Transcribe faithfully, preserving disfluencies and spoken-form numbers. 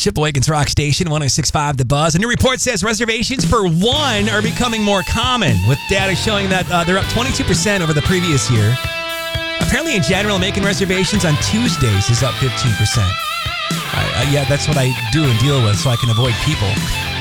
Shipawayken's Rock Station, one oh six point five The Buzz. A new report says reservations for one are becoming more common, with data showing that uh, they're up twenty-two percent over the previous year. Apparently, in general, making reservations on Tuesdays is up fifteen percent. Uh, yeah, that's what I do and deal with so I can avoid people.